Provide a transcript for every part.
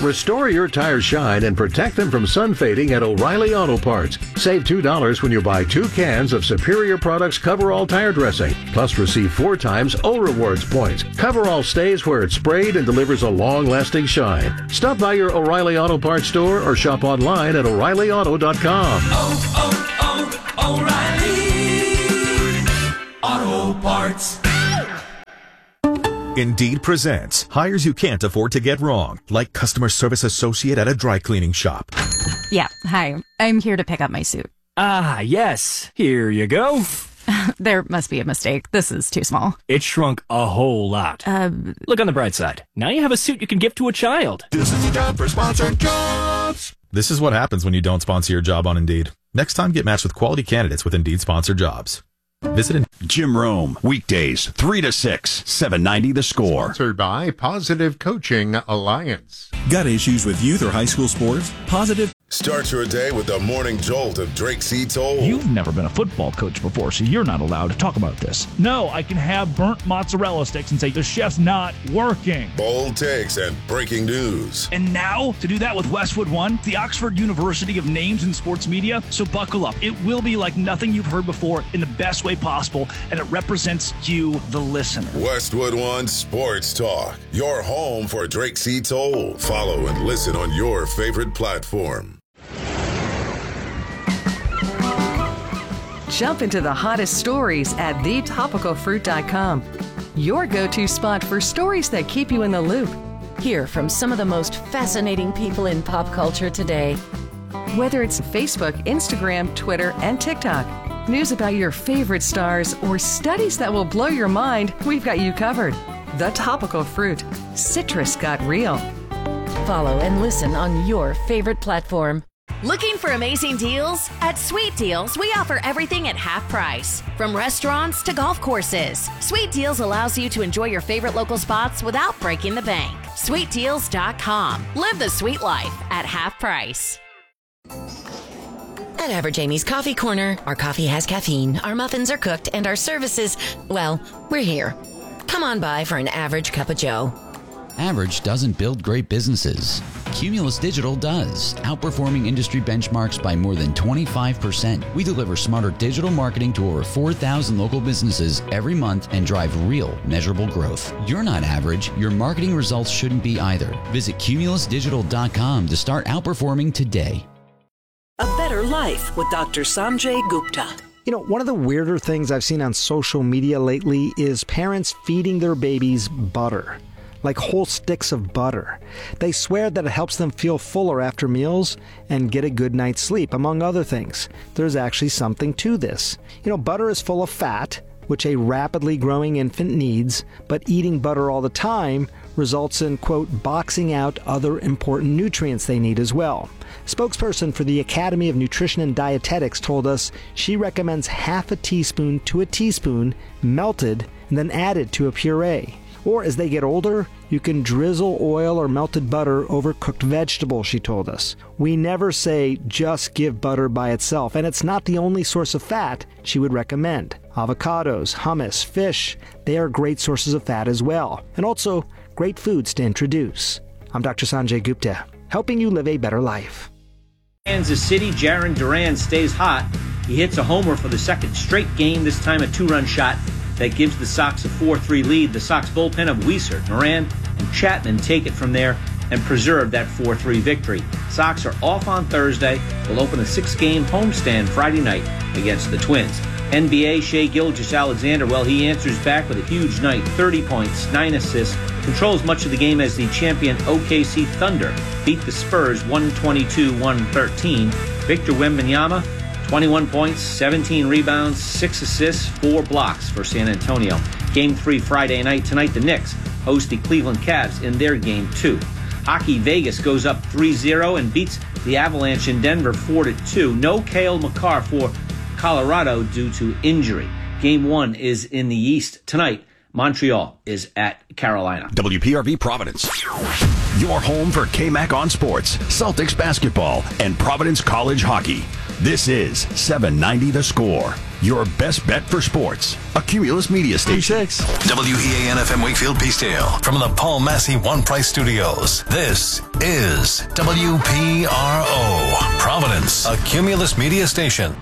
Restore your tires' shine and protect them from sun fading at O'Reilly Auto Parts. Save $2 when you buy 2 cans of Superior Products Coverall tire dressing. Plus, receive 4 times O Rewards points. Coverall stays where it's sprayed and delivers a long-lasting shine. Stop by your O'Reilly Auto Parts store or shop online at O'ReillyAuto.com. O'Reilly Auto Parts. Indeed presents hires you can't afford to get wrong, like customer service associate at a dry cleaning shop. Yeah, hi. I'm here to pick up my suit. Ah, yes. Here you go. There must be a mistake. This is too small. It shrunk a whole lot. Look on the bright side. Now you have a suit you can give to a child. This is the job for sponsored jobs. This is what happens when you don't sponsor your job on Indeed. Next time, get matched with quality candidates with Indeed sponsored jobs. Visit Jim Rome, weekdays 3 to 6, 790 The Score. Sponsored by Positive Coaching Alliance. Got issues with youth or high school sports? Positive. Start your day with the morning jolt of Drake C. Toll. You've never been a football coach before, so you're not allowed to talk about this. No, I can have burnt mozzarella sticks and say the chef's not working. Bold takes and breaking news. And now, to do that with Westwood One, the Oxford University of Names in Sports Media. So buckle up. It will be like nothing you've heard before in the best way possible, and it represents you, the listener. Westwood One Sports Talk, your home for Drake C. Toll. Follow and listen on your favorite platform. Jump into the hottest stories at thetopicalfruit.com. Your go-to spot for stories that keep you in the loop. Hear from some of the most fascinating people in pop culture today. Whether it's Facebook, Instagram, Twitter, and TikTok, news about your favorite stars, or studies that will blow your mind, we've got you covered. The Topical Fruit. Citrus got real. Follow and listen on your favorite platform. Looking for amazing deals? At Sweet Deals, we offer everything at half price. From restaurants to golf courses, Sweet Deals allows you to enjoy your favorite local spots without breaking the bank. SweetDeals.com. Live the sweet life at half price. At Average Amy's Coffee Corner, our coffee has caffeine, our muffins are cooked, and our services, well, we're here. Come on by for an average cup of joe. Average doesn't build great businesses. Cumulus Digital does, outperforming industry benchmarks by more than 25%. We deliver smarter digital marketing to over 4,000 local businesses every month and drive real, measurable growth. You're not average. Your marketing results shouldn't be either. Visit cumulusdigital.com to start outperforming today. A Better Life with Dr. Sanjay Gupta. You know, one of the weirder things I've seen on social media lately is parents feeding their babies butter. Like whole sticks of butter. They swear that it helps them feel fuller after meals and get a good night's sleep, among other things. There's actually something to this. You know, butter is full of fat, which a rapidly growing infant needs, but eating butter all the time results in, quote, boxing out other important nutrients they need as well. Spokesperson for the Academy of Nutrition and Dietetics told us she recommends half a teaspoon to a teaspoon melted and then added to a puree. Or as they get older, you can drizzle oil or melted butter over cooked vegetables, she told us. We never say just give butter by itself, and it's not the only source of fat she would recommend. Avocados, hummus, fish, they are great sources of fat as well, and also great foods to introduce. I'm Dr. Sanjay Gupta, helping you live a better life. Kansas City, Jarren Duran stays hot. He hits a homer for the second straight game, this time a 2-run shot that gives the Sox a 4-3 lead. The Sox bullpen of Weiser, Duran, and Chapman take it from there and preserve that 4-3 victory. Sox are off on Thursday. Will open a 6-game homestand Friday night against the Twins. NBA, Shai Gilgeous-Alexander, well, he answers back with a huge night. 30 points, 9 assists, controls much of the game as the champion OKC Thunder beat the Spurs 122-113. Victor Wembanyama, 21 points, 17 rebounds, 6 assists, 4 blocks for San Antonio. Game 3 Friday night. Tonight, the Knicks host the Cleveland Cavs in their Game 2. Hockey, Vegas goes up 3-0 and beats the Avalanche in Denver 4-2. No Cale Makar for Colorado due to injury. Game 1 is in the East. Tonight, Montreal is at Carolina. WPRV Providence. Your home for KMAC on sports, Celtics basketball, and Providence College hockey. This is 790 The Score, your best bet for sports. A Cumulus Media Station. WEAN FM Wakefield Peacedale from the Paul Massey One Price Studios. This is WPRO, Providence, a Cumulus Media Station.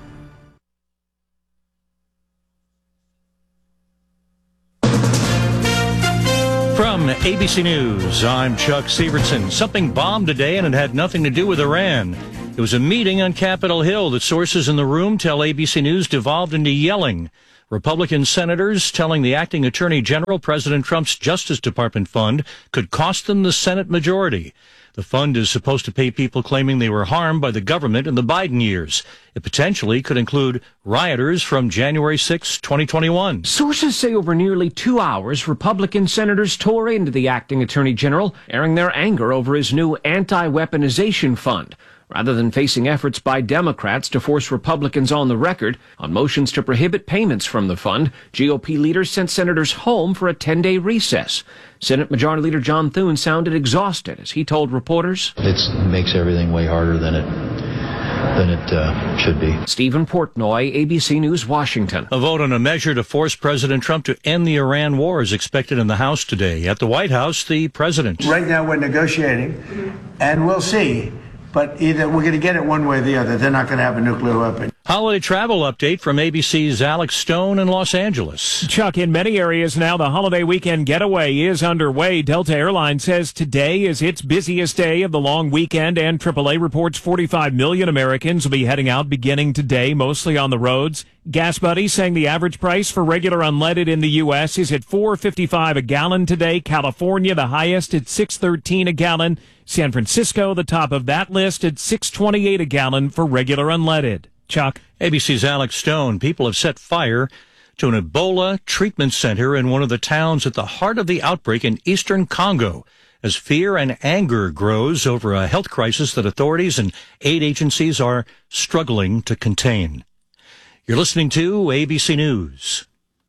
From ABC News, I'm Chuck Severson. Something bombed today, and it had nothing to do with Iran. It was a meeting on Capitol Hill that sources in the room tell ABC News devolved into yelling. Republican senators telling the acting attorney general President Trump's Justice Department fund could cost them the Senate majority. The fund is supposed to pay people claiming they were harmed by the government in the Biden years. It potentially could include rioters from January 6, 2021. Sources say over nearly 2 hours, Republican senators tore into the acting attorney general, airing their anger over his new anti-weaponization fund. Rather than facing efforts by Democrats to force Republicans on the record on motions to prohibit payments from the fund, GOP leaders sent senators home for a 10-day recess. Senate Majority Leader John Thune sounded exhausted as he told reporters, "It makes everything way harder than it should be." Stephen Portnoy, ABC News, Washington. A vote on a measure to force President Trump to end the Iran war is expected in the House today. At the White House, the president. Right now we're negotiating, and we'll see. But either we're going to get it one way or the other. They're not going to have a nuclear weapon. Holiday travel update from ABC's Alex Stone in Los Angeles. Chuck, in many areas now, the holiday weekend getaway is underway. Delta Airlines says today is its busiest day of the long weekend, and AAA reports 45 million Americans will be heading out beginning today, mostly on the roads. Gas Buddy saying the average price for regular unleaded in the U.S. is at $4.55 a gallon today. California, the highest at $6.13 a gallon. San Francisco, the top of that list at $6.28 a gallon for regular unleaded. Chuck. ABC's Alex Stone. People have set fire to an Ebola treatment center in one of the towns at the heart of the outbreak in eastern Congo as fear and anger grows over a health crisis that authorities and aid agencies are struggling to contain. You're listening to ABC News.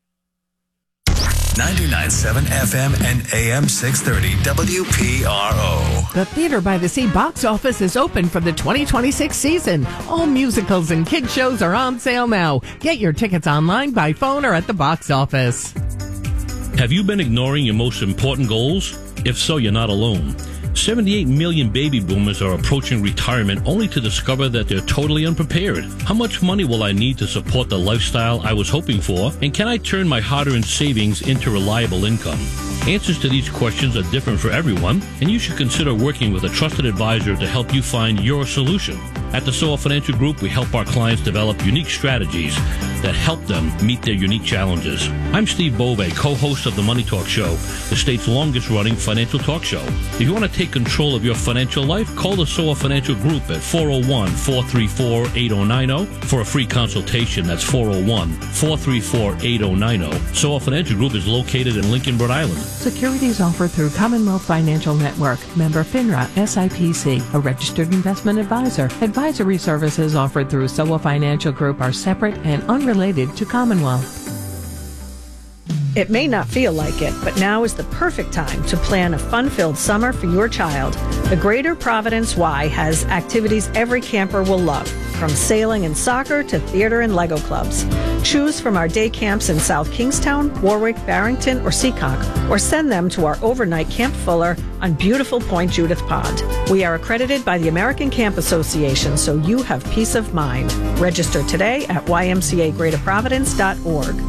99.7 FM and AM 630 WPRO. The Theater by the Sea box office is open for the 2026 season. All musicals and kid shows are on sale now. Get your tickets online, by phone, or at the box office. Have you been ignoring your most important goals? If so, you're not alone. 78 million baby boomers are approaching retirement only to discover that they're totally unprepared. How much money will I need to support the lifestyle I was hoping for? And can I turn my hard-earned savings into reliable income? Answers to these questions are different for everyone, and you should consider working with a trusted advisor to help you find your solution. At the SOA Financial Group, we help our clients develop unique strategies that help them meet their unique challenges. I'm Steve Bove, co-host of the Money Talk Show, the state's longest-running financial talk show. If you want to take control of your financial life, call the SOA Financial Group at 401-434-8090 for a free consultation. That's 401-434-8090. SOA Financial Group is located in Lincoln, Rhode Island. Securities offered through Commonwealth Financial Network, member FINRA, SIPC, a registered investment advisor. Advisory services offered through SOA Financial Group are separate and unrelated to Commonwealth. It may not feel like it, but now is the perfect time to plan a fun-filled summer for your child. The Greater Providence Y has activities every camper will love, from sailing and soccer to theater and Lego clubs. Choose from our day camps in South Kingstown, Warwick, Barrington, or Seekonk, or send them to our overnight Camp Fuller on beautiful Point Judith Pond. We are accredited by the American Camp Association, so you have peace of mind. Register today at ymcagreaterprovidence.org.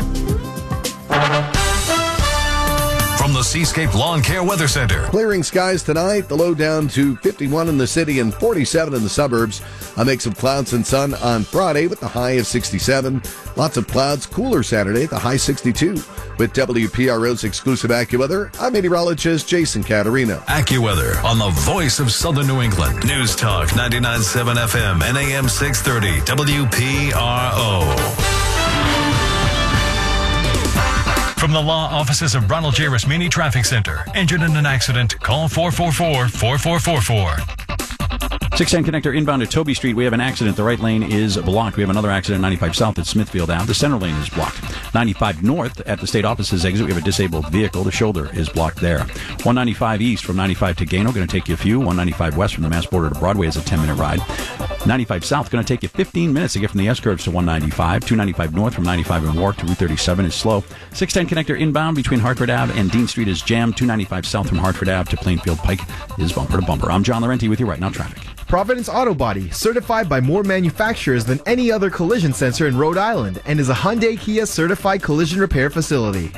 From the Seascape Lawn Care Weather Center. Clearing skies tonight, the low down to 51 in the city and 47 in the suburbs. A mix of clouds and sun on Friday with the high of 67. Lots of clouds, cooler Saturday, the high 62. With WPRO's exclusive AccuWeather, I'm meteorologist Jason Caterino. AccuWeather on the voice of Southern New England. News Talk 99.7 FM and AM 630 WPRO. From the law offices of Ronald J. Rasmini Traffic Center. Injured in an accident? Call 444-4444. 610 connector inbound to Toby Street. We have an accident. The right lane is blocked. We have another accident 95 south at Smithfield Ave. The center lane is blocked. 95 north at the state offices exit. We have a disabled vehicle. The shoulder is blocked there. 195 east from 95 to Gano. Going to take you a few. 195 west from the Mass border to Broadway is a 10-minute ride. 95 south going to take you 15 minutes to get from the S-curves to 195. 295 north from 95 and Warwick to Route 37 is slow. 610 connector inbound between Hartford Ave and Dean Street is jammed. 295 south from Hartford Ave to Plainfield Pike is bumper to bumper. I'm John Laurenti with you right now. Traffic. Providence Auto Body, certified by more manufacturers than any other collision center in Rhode Island, and is a Hyundai Kia certified collision repair facility.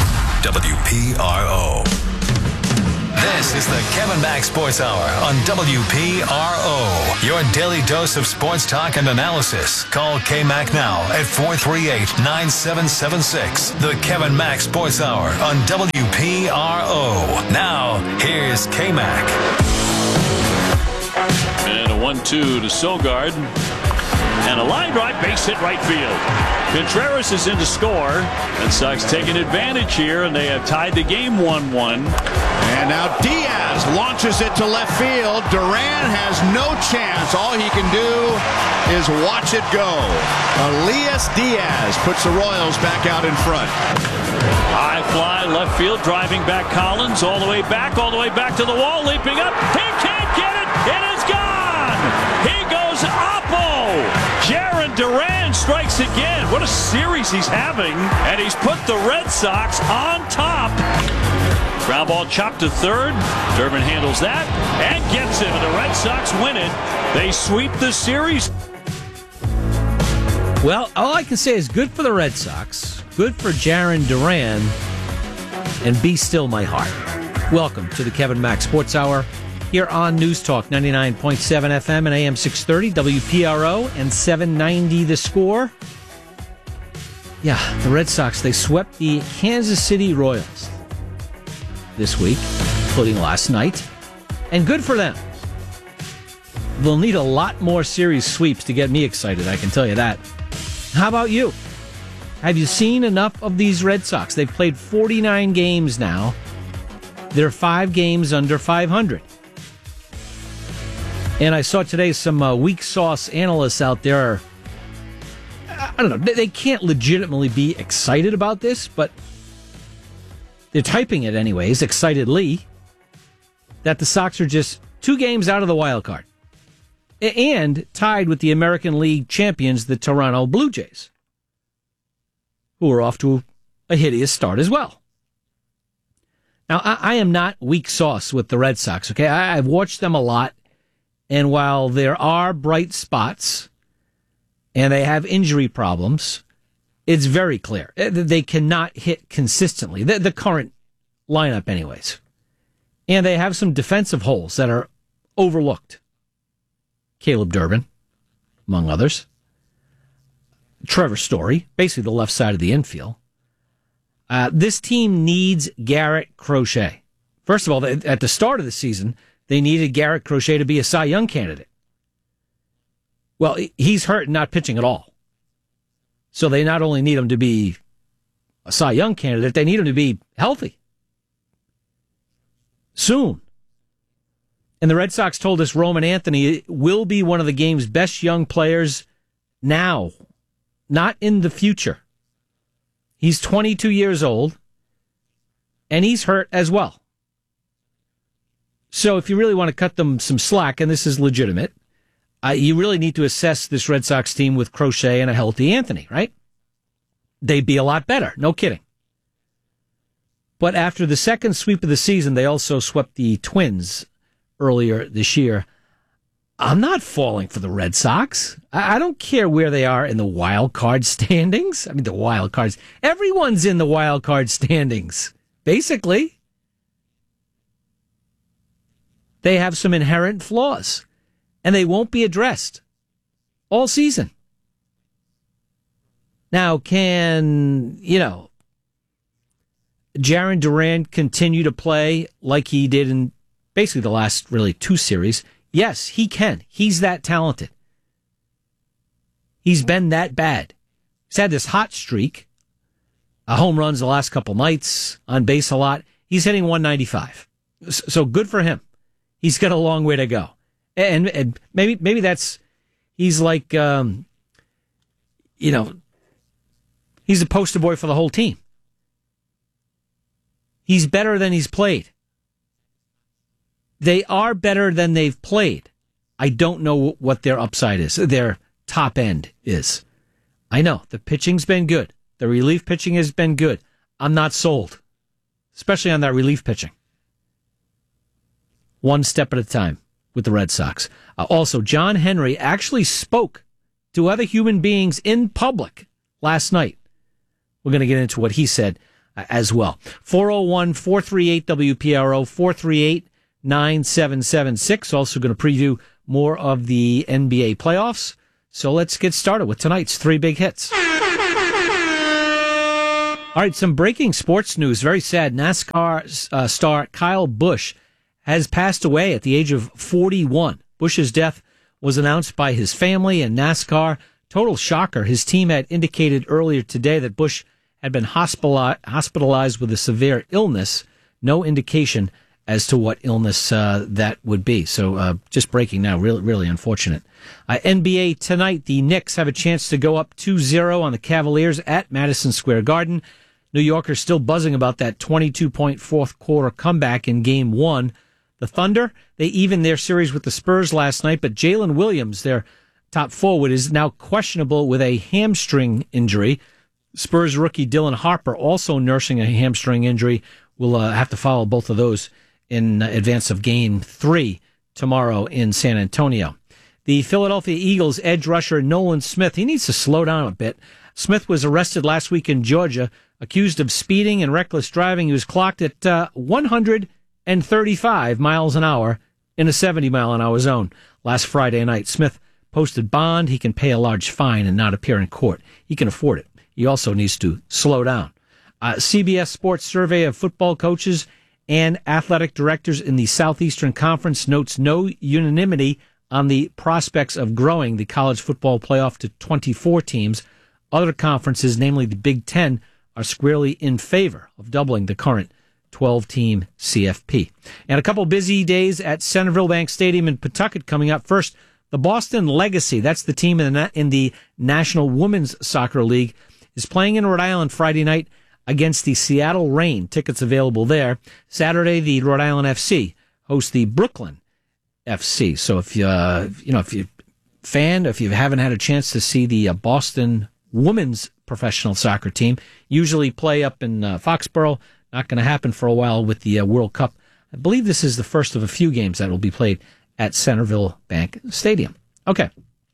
WPRO. This is the Kevin Mack Sports Hour on WPRO. Your daily dose of sports talk and analysis. Call K-Mac now at 438-9776. The Kevin Mack Sports Hour on WPRO. Now, here's K-Mac. And a 1-2 to Sogard. And a line drive, base hit right field. Contreras is in to score. Red Sox taking advantage here, and they have tied the game 1-1. And now Diaz launches it to left field. Duran has no chance. All he can do is watch it go. Elias Diaz puts the Royals back out in front. High fly, left field, driving back Collins, all the way back to the wall, leaping up. He can't get it. It is gone. He goes Oppo. Jarren Duran strikes again. What a series he's having. And he's put the Red Sox on top. Ground ball chopped to third. Durbin handles that and gets him. And the Red Sox win it. They sweep the series. Well, all I can say is good for the Red Sox, good for Jarren Duran, and be still my heart. Welcome to the Kevin Mack Sports Hour here on News Talk 99.7 FM and AM 630, WPRO, and 790 The Score. Yeah, the Red Sox, they swept the Kansas City Royals this week, including last night, and good for them. They'll need a lot more series sweeps to get me excited, I can tell you that. How about you? Have you seen enough of these Red Sox? They've played 49 games now. They're 5 games under 500. And I saw today some weak sauce analysts out there. I don't know. They can't legitimately be excited about this, but they're typing it anyways, excitedly, that the Sox are just 2 games out of the wild card and tied with the American League champions, the Toronto Blue Jays, who are off to a hideous start as well. Now, I am not weak sauce with the Red Sox, okay? I've watched them a lot, and while there are bright spots and they have injury problems, it's very clear they cannot hit consistently, the current lineup anyways. And they have some defensive holes that are overlooked. Caleb Durbin, among others. Trevor Story, basically the left side of the infield. This team needs Garrett Crochet. First of all, at the start of the season, they needed Garrett Crochet to be a Cy Young candidate. Well, he's hurt and not pitching at all. So they not only need him to be a Cy Young candidate, they need him to be healthy soon. And the Red Sox told us Roman Anthony will be one of the game's best young players now, not in the future. He's 22 years old, and he's hurt as well. So if you really want to cut them some slack, and this is legitimate, you really need to assess this Red Sox team with Crochet and a healthy Anthony, right? They'd be a lot better, no kidding. But after the second sweep of the season, they also swept the Twins earlier this year. I'm not falling for the Red Sox. I don't care where they are in the wild card standings. I mean, the wild cards. Everyone's in the wild card standings, basically. They have some inherent flaws, and they won't be addressed all season. Now, can, Jarren Duran continue to play like he did in basically the last really 2 series? Yes, he can. He's that talented. He's been that bad. He's had this hot streak. Home runs the last couple nights, on base a lot. He's hitting 195. So good for him. He's got a long way to go. And maybe that's, he's like, he's a poster boy for the whole team. He's better than he's played. They are better than they've played. I don't know what their upside is, their top end is. I know the pitching's been good. The relief pitching has been good. I'm not sold, especially on that relief pitching. One step at a time with the Red Sox. Also, John Henry actually spoke to other human beings in public last night. We're going to get into what he said as well. 401-438-WPRO, 438-9776. Also going to preview more of the NBA playoffs. So let's get started with tonight's three big hits. All right, some breaking sports news. Very sad. NASCAR star Kyle Busch has passed away at the age of 41. Busch's death was announced by his family and NASCAR. Total shocker. His team had indicated earlier today that Busch had been hospitalized with a severe illness. No indication as to what illness that would be. So just breaking now. Really, really unfortunate. NBA tonight, the Knicks have a chance to go up 2-0 on the Cavaliers at Madison Square Garden. New Yorkers still buzzing about that 22-point fourth quarter comeback in Game 1. The Thunder, they evened their series with the Spurs last night, but Jalen Williams, their top forward, is now questionable with a hamstring injury. Spurs rookie Dylan Harper also nursing a hamstring injury. We'll have to follow both of those in advance of Game 3 tomorrow in San Antonio. The Philadelphia Eagles edge rusher Nolan Smith, he needs to slow down a bit. Smith was arrested last week in Georgia, accused of speeding and reckless driving. He was clocked at 135 miles an hour in a 70-mile-an-hour zone last Friday night. Smith posted bond. He can pay a large fine and not appear in court. He can afford it. He also needs to slow down. CBS Sports survey of football coaches and athletic directors in the Southeastern Conference notes no unanimity on the prospects of growing the college football playoff to 24 teams. Other conferences, namely the Big Ten, are squarely in favor of doubling the current 12-team CFP. And a couple busy days at Centerville Bank Stadium in Pawtucket coming up. First, the Boston Legacy, that's the team in the National Women's Soccer League, is playing in Rhode Island Friday night against the Seattle Reign. Tickets available there. Saturday, the Rhode Island FC hosts the Brooklyn FC. So if you haven't had a chance to see the Boston women's professional soccer team, usually play up in Foxborough. Not going to happen for a while with the World Cup. I believe this is the first of a few games that will be played at Centerville Bank Stadium. Okay.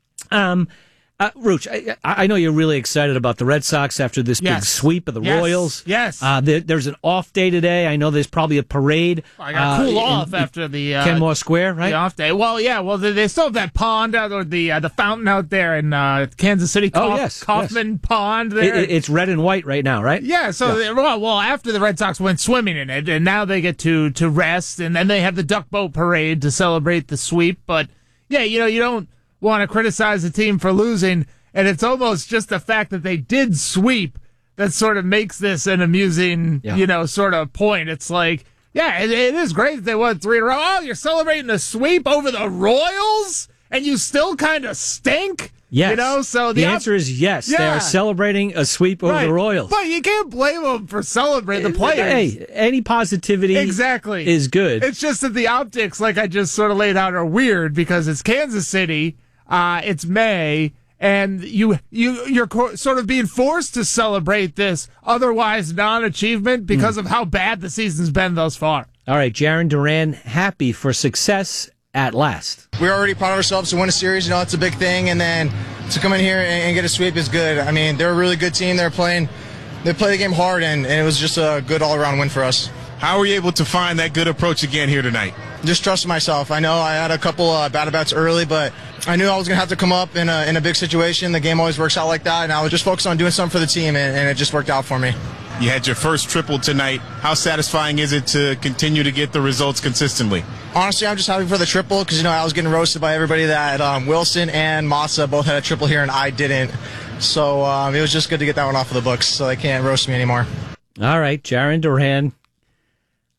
Rooch, I know you're really excited about the Red Sox after this big sweep of the Royals. Yes. There's an off day today. I know there's probably a parade. I got to cool off after the Kenmore Square, right? The off day. Well, yeah. Well, they still have that pond out, or the fountain out there in Kansas City. Kaufman Pond. There. It's red and white right now, right? Yeah. So well, after the Red Sox went swimming in it, and now they get to rest, and then they have the duck boat parade to celebrate the sweep. But yeah, you don't want to criticize the team for losing, and it's almost just the fact that they did sweep that sort of makes this an amusing, sort of point. It's like, yeah, it is great that they won 3 in a row. Oh, you're celebrating a sweep over the Royals, and you still kind of stink? Yes. So the answer is yes. Yeah. They are celebrating a sweep over the Royals. But you can't blame them for celebrating the players. Hey, any positivity is good. It's just that the optics, like I just sort of laid out, are weird because it's Kansas City, it's May, and you're sort of being forced to celebrate this otherwise non-achievement because of how bad the season's been thus far. All right, Jarren Duran, happy for success at last. We're already proud of ourselves to win a series. It's a big thing, and then to come in here and get a sweep is good. I mean, they're a really good team. They play the game hard, and it was just a good all-around win for us. How were you able to find that good approach again here tonight? Just trust myself. I know I had a couple bad bats early, but I knew I was going to have to come up in a big situation. The game always works out like that, and I was just focused on doing something for the team, and it just worked out for me. You had your first triple tonight. How satisfying is it to continue to get the results consistently? Honestly, I'm just happy for the triple because, I was getting roasted by everybody that Wilson and Massa both had a triple here and I didn't. So it was just good to get that one off of the books so they can't roast me anymore. All right, Jarren Duran.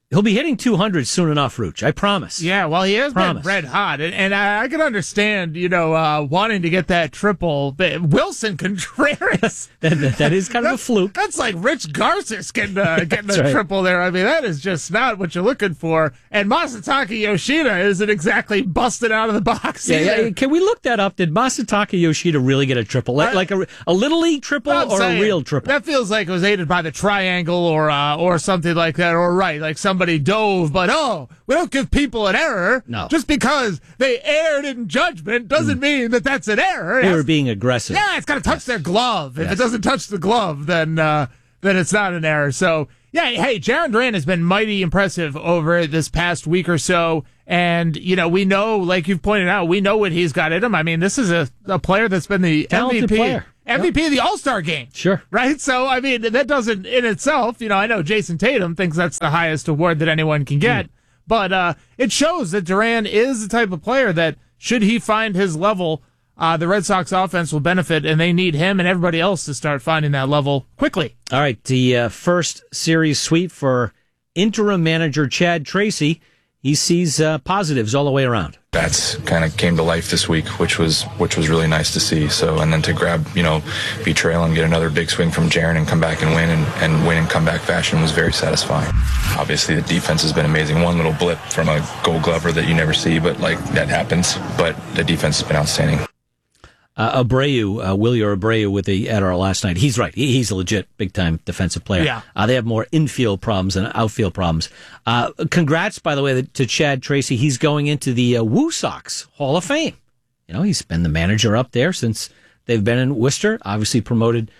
He'll be hitting 200 soon enough, Rooch. I promise. Yeah, well, he has been red hot, and I can understand, wanting to get that triple. But Wilson Contreras, that is kind of a fluke. That's like Rich Garces getting a right. triple there. I mean, that is just not what you're looking for. And Masataka Yoshida isn't exactly busted out of the box either. Yeah, can we look that up? Did Masataka Yoshida really get a triple? Like a Little League triple or a real triple? That feels like it was aided by the triangle or something like that, or like somebody dove, but we don't give people an error. No. Just because they erred in judgment doesn't mean that that's an error. They were being aggressive. Yeah, it's got to touch their glove. If it doesn't touch the glove, then it's not an error. So, yeah, hey, Jarren Duran has been mighty impressive over this past week or so. And, we know, like you've pointed out, we know what he's got in him. I mean, this is a player that's been the talented MVP. Player. MVP of the All-Star game. Sure. Right? So, I mean, that doesn't, in itself, I know Jason Tatum thinks that's the highest award that anyone can get. But it shows that Duran is the type of player that, should he find his level, the Red Sox offense will benefit, and they need him and everybody else to start finding that level quickly. All right, the first series sweep for interim manager Chad Tracy. He sees positives all the way around. Bats kind of came to life this week, which was really nice to see. So, and then to grab, be trailing, get another big swing from Jarren and come back and win in comeback fashion was very satisfying. Obviously, the defense has been amazing. One little blip from a Gold Glover that you never see, but that happens. But the defense has been outstanding. Wilyer Abreu at our last night. He's right. He's a legit big-time defensive player. Yeah. They have more infield problems than outfield problems. Congrats, by the way, to Chad Tracy. He's going into the Woo Sox Hall of Fame. He's been the manager up there since they've been in Worcester, obviously promoted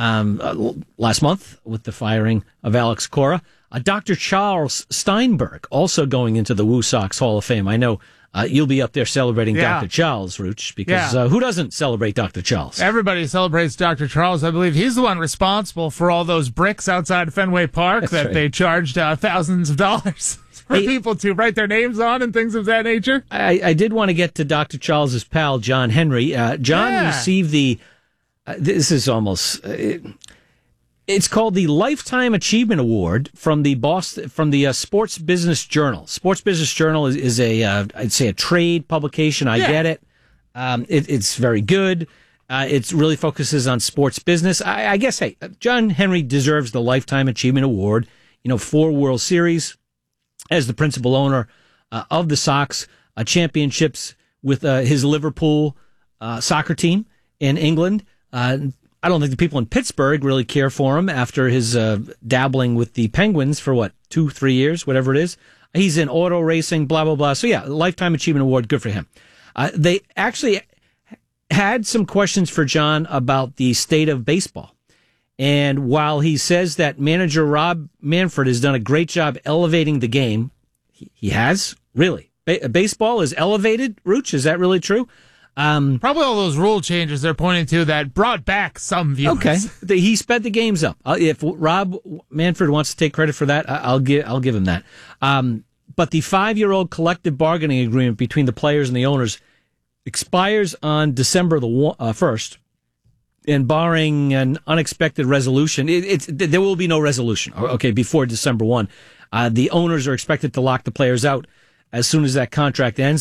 last month with the firing of Alex Cora. Dr. Charles Steinberg also going into the Woo Sox Hall of Fame. I know you'll be up there celebrating Dr. Charles, Rooch, because who doesn't celebrate Dr. Charles? Everybody celebrates Dr. Charles. I believe he's the one responsible for all those bricks outside Fenway Park they charged thousands of dollars for people to write their names on and things of that nature. I did want to get to Dr. Charles's pal, John Henry. John received the, this is almost... It's called the Lifetime Achievement Award from the Sports Business Journal. Sports Business Journal is I'd say a trade publication. I get it. It's very good. It really focuses on sports business. I guess, hey, John Henry deserves the Lifetime Achievement Award. 4 World Series as the principal owner of the Sox, championships with his Liverpool soccer team in England. I don't think the people in Pittsburgh really care for him after his dabbling with the Penguins for 2-3 years, whatever it is. He's in auto racing, blah, blah, blah. So yeah, Lifetime Achievement Award, good for him. They actually had some questions for John about the state of baseball. And while he says that manager Rob Manfred has done a great job elevating the game, he has, really. Baseball is elevated, Rooch, is that really true? Probably all those rule changes they're pointing to that brought back some viewers. Okay, he sped the games up. If Rob Manfred wants to take credit for that, I'll give him that. But the 5-year-old collective bargaining agreement between the players and the owners expires on December the 1st, and barring an unexpected resolution, there will be no resolution. Okay, before December 1, the owners are expected to lock the players out as soon as that contract ends.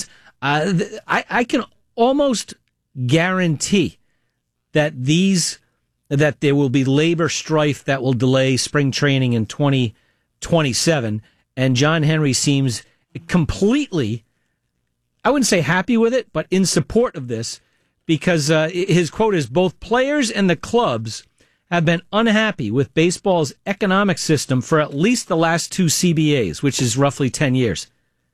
I can almost guarantee that there will be labor strife that will delay spring training in 2027, and John Henry seems completely, I wouldn't say happy with it, but in support of this, because his quote is, both players and the clubs have been unhappy with baseball's economic system for at least the last 2 CBAs, which is roughly 10 years.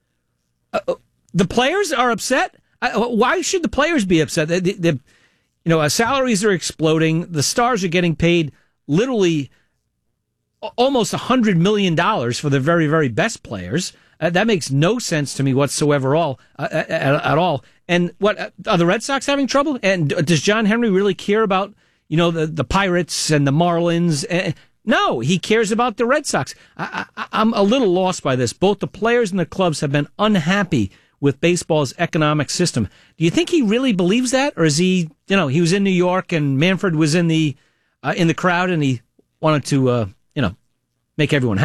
The players are upset? Why should the players be upset? Salaries are exploding. The stars are getting paid literally almost $100 million for the very, very best players. That makes no sense to me whatsoever at all. And what are the Red Sox having trouble? And does John Henry really care about the Pirates and the Marlins? No, he cares about the Red Sox. I'm a little lost by this. Both the players and the clubs have been unhappy with baseball's economic system. Do you think he really believes that? Or is he, he was in New York and Manfred was in the crowd and he wanted to, make everyone happy?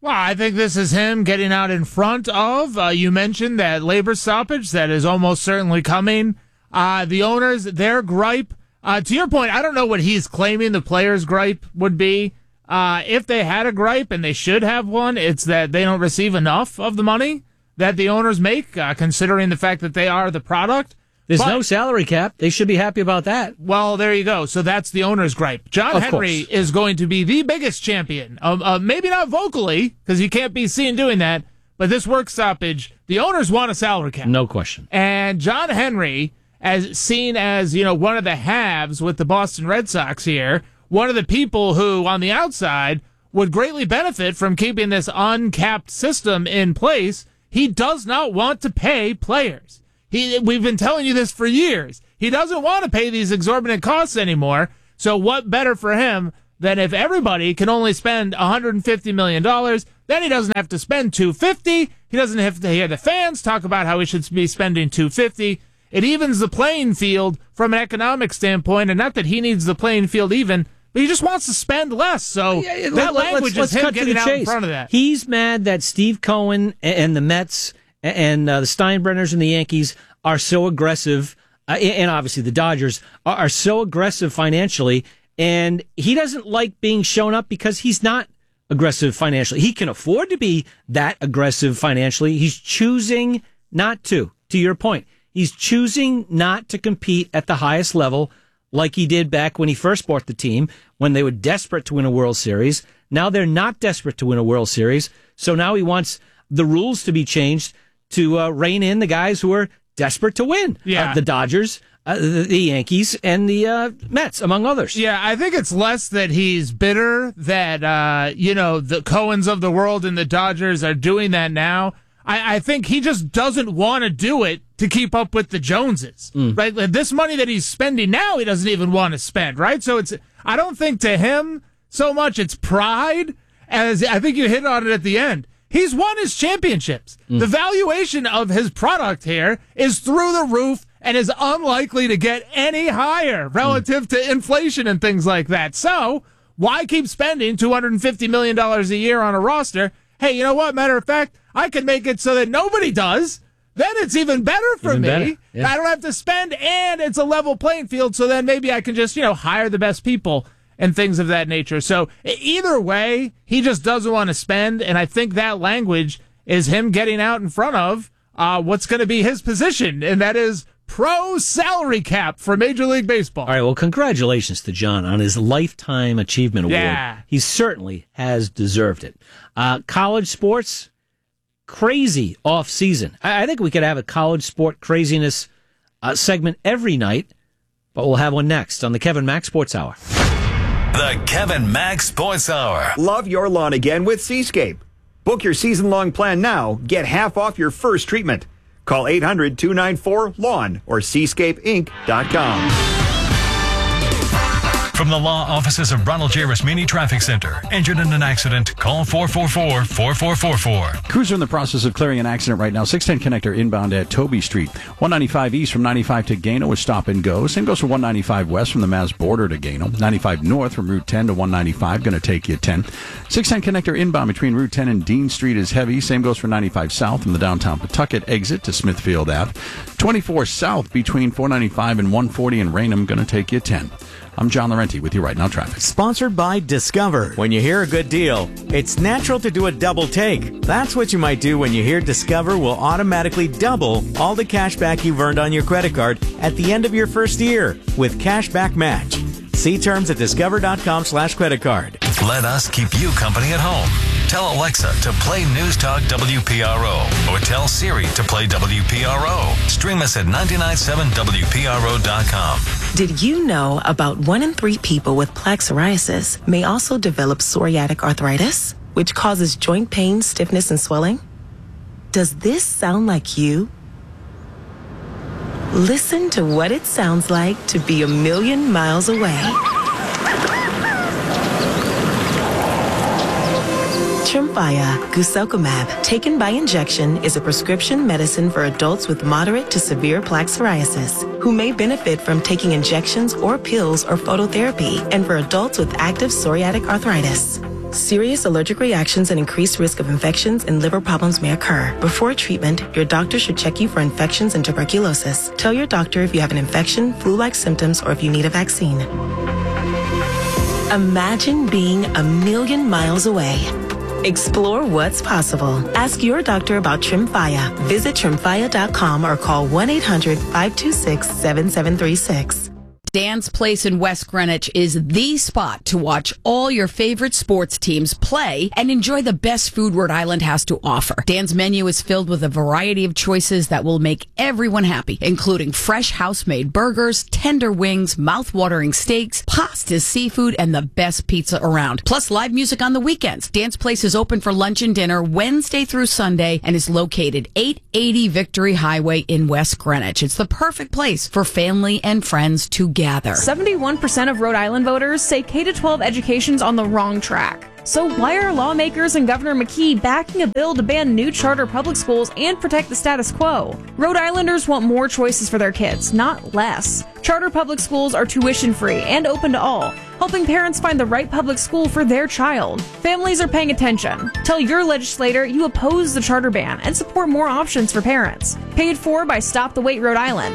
Well, I think this is him getting out in front of, you mentioned that labor stoppage that is almost certainly coming. The owners, their gripe, to your point, I don't know what he's claiming the players' gripe would be. If they had a gripe, and they should have one, it's that they don't receive enough of the money that the owners make, considering the fact that they are the product. There's no salary cap. They should be happy about that. Well, there you go. So that's the owner's gripe. John Henry is going to be the biggest champion. Maybe not vocally, because you can't be seen doing that, but this work stoppage, the owners want a salary cap. No question. And John Henry, as seen as, one of the halves with the Boston Red Sox here, one of the people who, on the outside, would greatly benefit from keeping this uncapped system in place, he does not want to pay players. We've been telling you this for years. He doesn't want to pay these exorbitant costs anymore. So what better for him than if everybody can only spend $150 million, then he doesn't have to spend $250. He doesn't have to hear the fans talk about how he should be spending $250. It evens the playing field from an economic standpoint, and not that he needs the playing field even, but he just wants to spend less. So that language is him getting out in front of that. He's mad that Steve Cohen and the Mets and the Steinbrenners and the Yankees are so aggressive, and obviously the Dodgers are so aggressive financially, and he doesn't like being shown up because he's not aggressive financially. He can afford to be that aggressive financially. He's choosing not to your point. He's choosing not to compete at the highest level like he did back when he first bought the team, when they were desperate to win a World Series. Now they're not desperate to win a World Series, so now he wants the rules to be changed to rein in the guys who are desperate to win. Yeah. The Dodgers, the Yankees, and the Mets, among others. Yeah, I think it's less that he's bitter that, the Cohens of the world and the Dodgers are doing that now. I think he just doesn't want to do it to keep up with the Joneses, right? This money that he's spending now, he doesn't even want to spend, right? So I don't think to him so much it's pride, as I think you hit on it at the end. He's won his championships. The valuation of his product here is through the roof and is unlikely to get any higher relative to inflation and things like that. So why keep spending $250 million a year on a roster? Hey, you know what? Matter of fact, I can make it so that nobody does. Then it's even better for me. Better. Yeah. I don't have to spend, and it's a level playing field. So then maybe I can just, hire the best people and things of that nature. So either way, he just doesn't want to spend, and I think that language is him getting out in front of what's going to be his position, and that is pro salary cap for Major League Baseball. All right, well, congratulations to John on his Lifetime Achievement Award. Yeah. He certainly has deserved it. College sports, crazy off-season. I think we could have a college sport craziness segment every night, but we'll have one next on the Kevin Mack Sports Hour. The Kevin Mack Sports Hour. Love your lawn again with Seascape. Book your season-long plan now. Get half off your first treatment. Call 800-294-LAWN or seascapeinc.com. From the law offices of Ronald J. Rasmini Traffic Center. Injured in an accident? Call 444-4444. Crews are in the process of clearing an accident right now. 610 connector inbound at Toby Street. 195 east from 95 to Gano is stop and go. Same goes for 195 west from the Mass border to Gano. 95 north from Route 10 to 195, going to take you 10. 610 connector inbound between Route 10 and Dean Street is heavy. Same goes for 95 south from the downtown Pawtucket exit to Smithfield Ave. 24 south between 495 and 140 in Raynham, going to take you 10. I'm John Laurenti with you right now, traffic. Sponsored by Discover. When you hear a good deal, it's natural to do a double take. That's what you might do when you hear Discover will automatically double all the cash back you've earned on your credit card at the end of your first year with Cashback Match. See terms at discover.com/creditcard. Let us keep you company at home. Tell Alexa to play News Talk WPRO or tell Siri to play WPRO. Stream us at 997WPRO.com. Did you know about 1 in 3 people with plaque psoriasis may also develop psoriatic arthritis, which causes joint pain, stiffness, and swelling? Does this sound like you? Listen to what it sounds like to be a million miles away. Tremfya guselkumab, taken by injection, is a prescription medicine for adults with moderate to severe plaque psoriasis who may benefit from taking injections or pills or phototherapy, and for adults with active psoriatic arthritis. Serious allergic reactions and increased risk of infections and liver problems may occur. Before treatment, your doctor should check you for infections and tuberculosis. Tell your doctor if you have an infection, flu-like symptoms, or if you need a vaccine. Imagine being a million miles away. Explore what's possible. Ask your doctor about Tremfya. Visit Tremfya.com or call 1-800-526-7736. Dan's Place in West Greenwich is the spot to watch all your favorite sports teams play and enjoy the best food Rhode Island has to offer. Dan's menu is filled with a variety of choices that will make everyone happy, including fresh house-made burgers, tender wings, mouth-watering steaks, pastas, seafood, and the best pizza around. Plus live music on the weekends. Dan's Place is open for lunch and dinner Wednesday through Sunday and is located 880 Victory Highway in West Greenwich. It's the perfect place for family and friends to gather. 71% of Rhode Island voters say K-12 education's on the wrong track. So why are lawmakers and Governor McKee backing a bill to ban new charter public schools and protect the status quo? Rhode Islanders want more choices for their kids, not less. Charter public schools are tuition-free and open to all, helping parents find the right public school for their child. Families are paying attention. Tell your legislator you oppose the charter ban and support more options for parents. Paid for by Stop the Wait Rhode Island.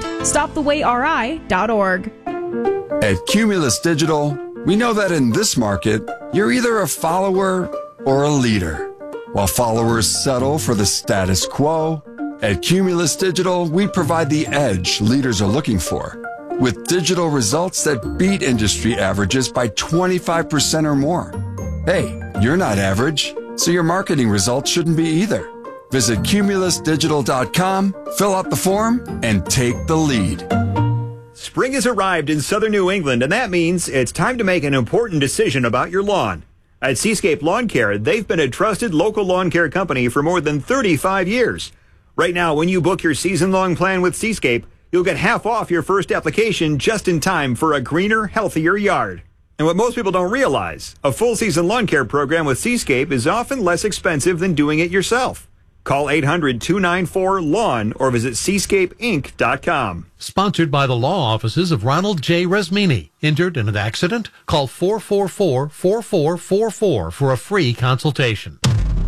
StopTheWaitRI.org. At Cumulus Digital, we know that in this market, you're either a follower or a leader. While followers settle for the status quo, at Cumulus Digital, we provide the edge leaders are looking for, with digital results that beat industry averages by 25% or more. Hey, you're not average, so your marketing results shouldn't be either. Visit cumulusdigital.com, fill out the form, and take the lead. Spring has arrived in southern New England, and that means it's time to make an important decision about your lawn. At Seascape Lawn Care, they've been a trusted local lawn care company for more than 35 years. Right now, when you book your season-long plan with Seascape, you'll get half off your first application just in time for a greener, healthier yard. And what most people don't realize, a full-season lawn care program with Seascape is often less expensive than doing it yourself. Call 800-294-LAWN or visit seascapeinc.com. Sponsored by the law offices of Ronald J. Resmini. Injured in an accident? Call 444-4444 for a free consultation.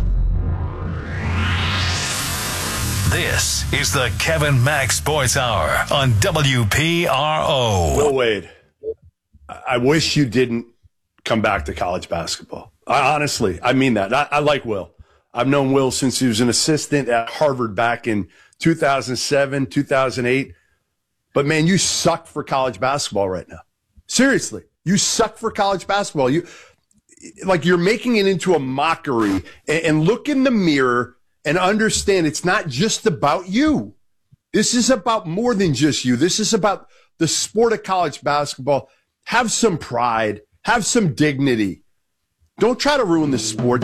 This is the Kevin Mack Sports Hour on WPRO. Will Wade, I wish you didn't come back to college basketball. Honestly, I mean that. I like Will. I've known Will since he was an assistant at Harvard back in 2007, 2008. But, man, you suck for college basketball right now. Seriously, you suck for college basketball. You're making it into a mockery. And look in the mirror and understand it's not just about you. This is about more than just you. This is about the sport of college basketball. Have some pride. Have some dignity. Don't try to ruin the sport.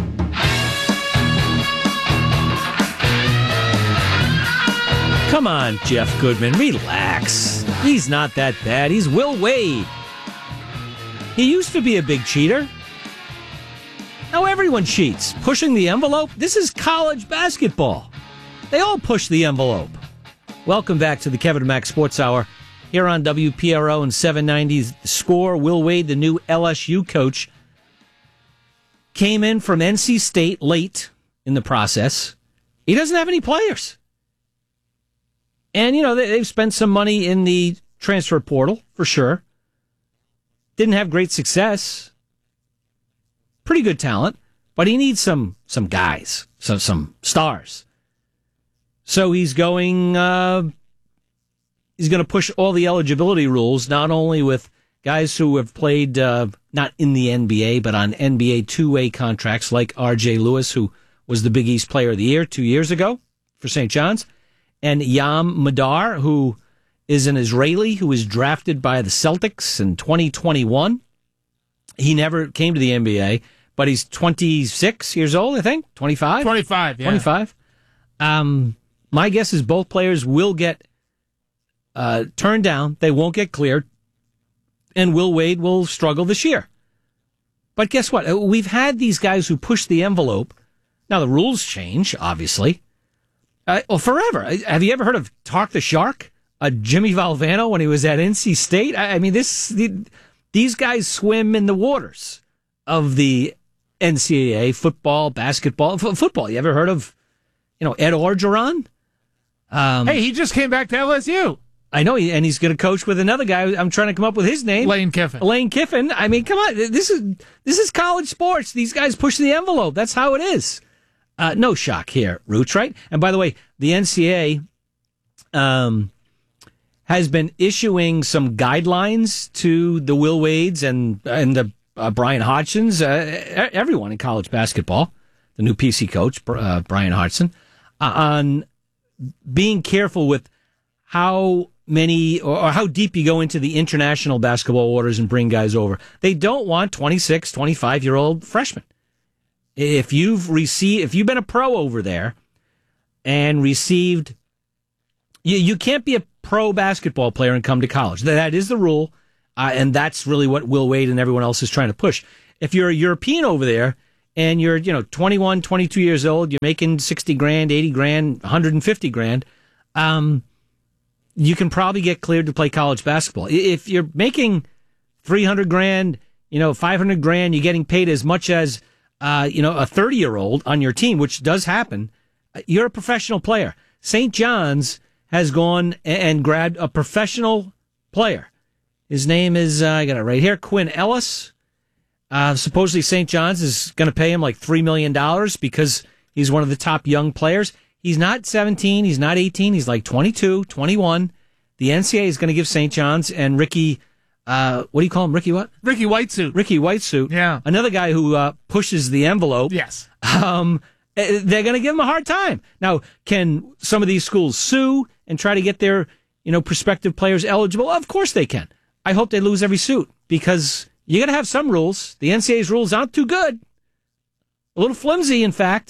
Come on, Jeff Goodman, relax. He's not that bad. He's Will Wade. He used to be a big cheater. Now everyone cheats. Pushing the envelope? This is college basketball. They all push the envelope. Welcome back to the Kevin Mack Sports Hour here on WPRO and 790's Score. Will Wade, the new LSU coach, came in from NC State late in the process. He doesn't have any players. And, they've spent some money in the transfer portal, for sure. Didn't have great success. Pretty good talent, but he needs some guys, some stars. So he's going to push all the eligibility rules, not only with guys who have played not in the NBA, but on NBA two-way contracts like R.J. Lewis, who was the Big East Player of the Year 2 years ago for St. John's, and Yam Madar, who is an Israeli who was drafted by the Celtics in 2021. He never came to the NBA, but he's 26 years old, I think. 25? 25, yeah. 25. My guess is both players will get turned down. They won't get cleared. And Will Wade will struggle this year. But guess what? We've had these guys who push the envelope. Now, the rules change, obviously. Forever. Have you ever heard of Talk the Shark? Jimmy Valvano when he was at NC State? I mean, these guys swim in the waters of the NCAA football, basketball, football. You ever heard of, Ed Orgeron? Hey, he just came back to LSU. I know, and he's going to coach with another guy. I'm trying to come up with his name. Lane Kiffin. Lane Kiffin. I mean, come on. This is college sports. These guys push the envelope. That's how it is. No shock here, Rooch, right? And by the way, the NCAA has been issuing some guidelines to the Will Wades and the Brian Hodgsons, everyone in college basketball, the new PC coach, Brian Hodgson, on being careful with how many or how deep you go into the international basketball waters and bring guys over. They don't want 26, 25-year-old freshmen. If you've been a pro over there and received, you can't be a pro basketball player and come to college. That is the rule, and that's really what Will Wade and everyone else is trying to push. If you're a European over there and you're 21, 22 years old, you're making 60 grand, 80 grand, 150 grand, you can probably get cleared to play college basketball. If you're making 300 grand, 500 grand, you're getting paid as much as a 30-year-old on your team, which does happen. You're a professional player. St. John's has gone and grabbed a professional player. His name is, I got it right here, Quinn Ellis. Supposedly St. John's is going to pay him like $3 million because he's one of the top young players. He's not 17. He's not 18. He's like 22, 21. The NCAA is going to give St. John's and Ricky, what do you call him? Ricky what? Ricky Whitesuit. Ricky Whitesuit. Yeah. Another guy who pushes the envelope. Yes. They're going to give him a hard time. Now, can some of these schools sue and try to get their, prospective players eligible? Of course they can. I hope they lose every suit because you got to have some rules. The NCAA's rules aren't too good. A little flimsy, in fact.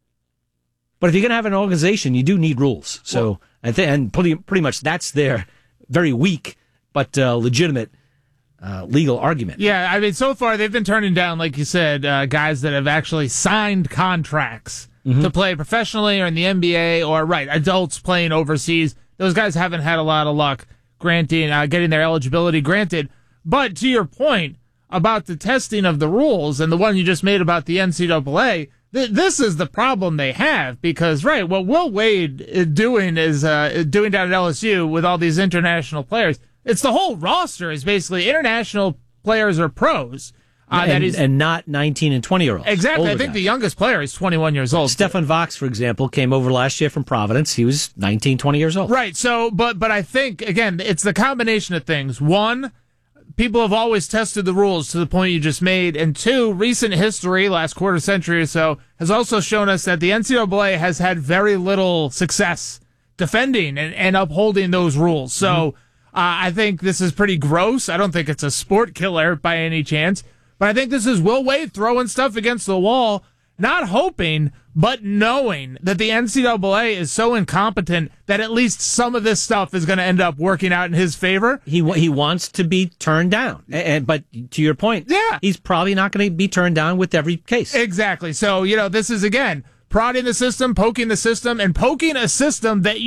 But if you're going to have an organization, you do need rules. So, and pretty much that's their very weak but legitimate legal argument. Yeah, I mean, so far they've been turning down, like you said, guys that have actually signed contracts to play professionally or in the NBA or, adults playing overseas. Those guys haven't had a lot of luck getting their eligibility granted. But to your point about the testing of the rules and the one you just made about the NCAA, this is the problem they have because, what Will Wade is doing is doing down at LSU with all these international players. It's the whole roster is basically international players or pros. And not 19 and 20-year-olds. Exactly. I think guys. The youngest player is 21 years old. Stefan Vox, for example, came over last year from Providence. He was 19, 20 years old. Right. So, but I think, again, it's the combination of things. One, people have always tested the rules to the point you just made. And two, recent history, last quarter century or so, has also shown us that the NCAA has had very little success defending and upholding those rules. So I think this is pretty gross. I don't think it's a sport killer by any chance. But I think this is Will Wade throwing stuff against the wall, not hoping, but knowing that the NCAA is so incompetent that at least some of this stuff is going to end up working out in his favor. He wants to be turned down. But to your point, he's probably not going to be turned down with every case. Exactly. So, this is, again, prodding the system, poking the system, and poking a system that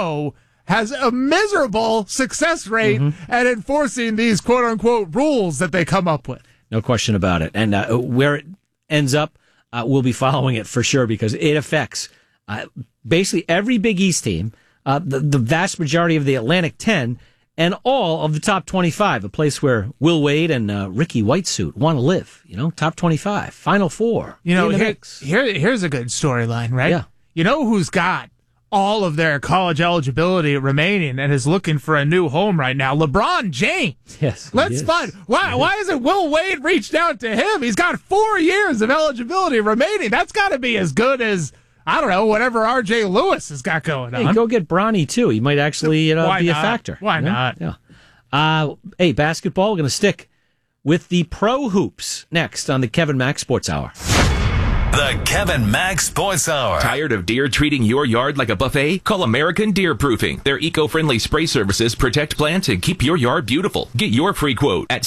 has a miserable success rate at enforcing these quote-unquote rules that they come up with. No question about it. And where it ends up, we'll be following it for sure because it affects basically every Big East team, the vast majority of the Atlantic 10, and all of the top 25, a place where Will Wade and Ricky Whitesuit want to live. Top 25, Final Four. Here's a good storyline, right? Yeah. You know who's got all of their college eligibility remaining and is looking for a new home right now? LeBron James. Yes. Let's find why isn't Will Wade reached out to him? He's got 4 years of eligibility remaining. That's got to be as good as, I don't know, whatever RJ Lewis has got going on. Hey, go get Bronny too. He might actually be a factor. Why not? Yeah. Hey, basketball, we're going to stick with the pro hoops next on the Kevin Mack Sports Hour. The Kevin Mack Sports Hour. Tired of deer treating your yard like a buffet? Call American Deer Proofing. Their eco-friendly spray services protect plants and keep your yard beautiful. Get your free quote at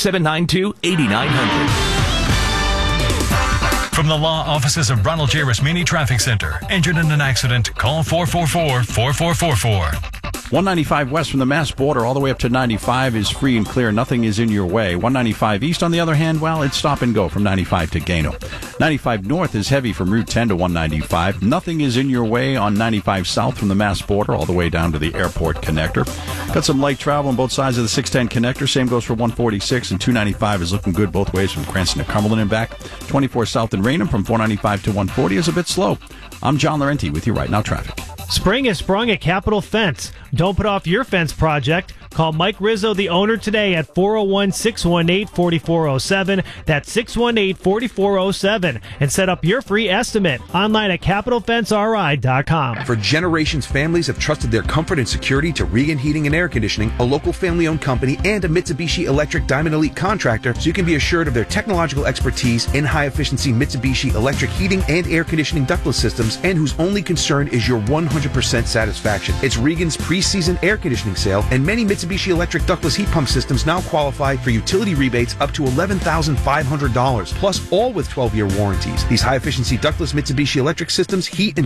792-8900. From the law offices of Ronald J. Rasmini Traffic Center. Injured in an accident? Call 444-4444. 195 west from the Mass border all the way up to 95 is free and clear. Nothing is in your way. 195 east, on the other hand, well, it's stop and go from 95 to Gano. 95 north is heavy from Route 10 to 195. Nothing is in your way on 95 south from the Mass border all the way down to the airport connector. Got some light travel on both sides of the 610 connector. Same goes for 146, and 295 is looking good both ways from Cranston to Cumberland and back. 24 south in Raynham from 495 to 140 is a bit slow. I'm John Laurenti with you right now, traffic. Spring has sprung at Capital Fence. Don't put off your fence project. Call Mike Rizzo, the owner, today at 401-618-4407. That's 618-4407. And set up your free estimate online at CapitalFenceRI.com. For generations, families have trusted their comfort and security to Regan Heating and Air Conditioning, a local family-owned company and a Mitsubishi Electric Diamond Elite contractor, so you can be assured of their technological expertise in high-efficiency Mitsubishi electric heating and air conditioning ductless systems, and whose only concern is your 100% satisfaction. It's Regan's pre-season air conditioning sale, and many Mitsubishi electric ductless heat pump systems now qualify for utility rebates up to $11,500, plus all with 12-year warranties. These high-efficiency ductless Mitsubishi electric systems heat and